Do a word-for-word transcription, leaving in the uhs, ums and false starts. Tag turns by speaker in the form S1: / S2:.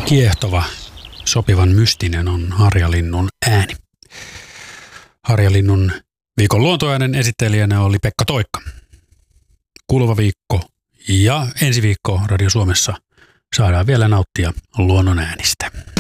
S1: Kiehtova, sopivan mystinen on harjalinnun ääni. Harjalinnun viikon luontoäänen esittelijänä oli Pekka Toikka. Kuluva viikko ja ensi viikko Radio Suomessa saadaan vielä nauttia luonnon äänistä.